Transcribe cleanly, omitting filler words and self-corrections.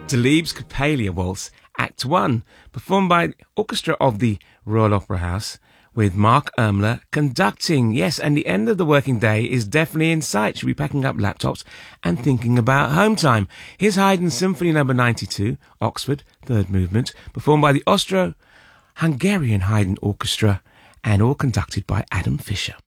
Delibes' Coppelia Waltz, Act 1, performed by the orchestra of the Royal Opera House, with Mark Ermler conducting. Yes, and the end of the working day is definitely in sight. You'll be packing up laptops and thinking about home time. Here's Haydn Symphony No. 92, Oxford, third movement, performed by the Austro-Hungarian Haydn Orchestra, and all conducted by Adam Fischer.